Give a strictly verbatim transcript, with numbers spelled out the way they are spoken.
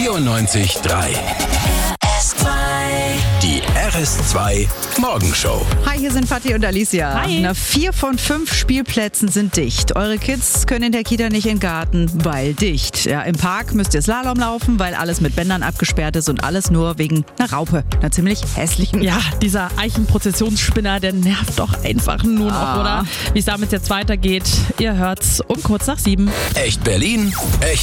vierundneunzig Komma drei. Die R S zwei Morgenshow. Hi, hier sind Fatih und Alicia. Hi. Na, vier von fünf Spielplätzen sind dicht. Eure Kids können in der Kita nicht in den Garten, weil dicht. Ja, im Park müsst ihr Slalom laufen, weil alles mit Bändern abgesperrt ist und alles nur wegen einer Raupe. Einer ziemlich hässlichen. Ja, dieser Eichenprozessionsspinner, der nervt doch einfach nur noch, Ah. oder? Wie es damit jetzt weitergeht, ihr hört's um kurz nach sieben. Echt Berlin, echt